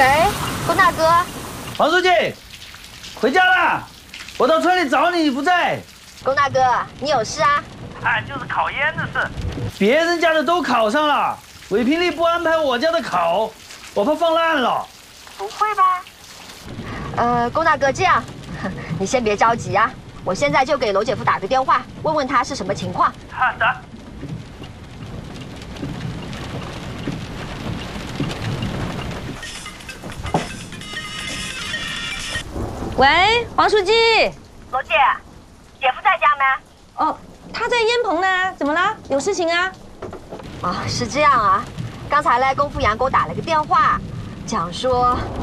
喂，龚大哥， 黄书记，回家啦！我到村里找你，你不在。 龚大哥，你有事啊？ 就是考研的事。别人家的都考上了，韦平丽不安排我家的考，我怕放烂了。 不会吧？龚大哥，这样，你先别着急啊，我现在就给娄姐夫打个电话，问问他是什么情况。 好的。 喂，黄书记。 娄姐，姐夫在家没？ 哦，他在烟棚呢，怎么了？有事情啊？ 是这样啊，刚才赖龚富阳给我打了个电话，讲说